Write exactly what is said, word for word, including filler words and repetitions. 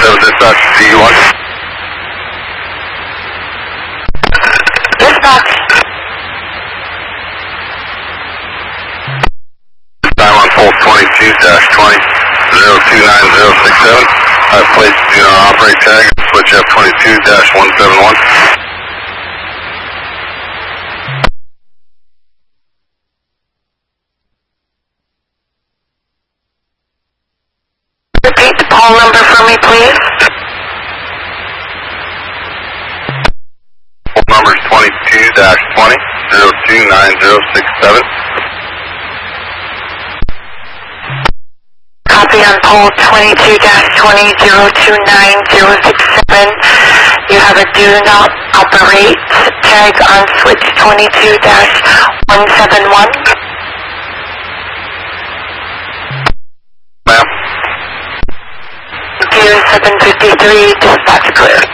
seven dispatch, D one. Dispatch. Time on pole twenty-two dash twenty, zero two nine zero six seven. I have placed do not operate tag, switch F twenty-two dash one seven one. Repeat the call number for me, please. Pole number is twenty-two dash twenty, zero two nine zero six seven. Copy on pole twenty-two dash twenty, zero two nine zero six seven. You have a do not operate tag on switch twenty-two dash one seven one. Ma'am. Gear seven fifty-three, dispatch clear.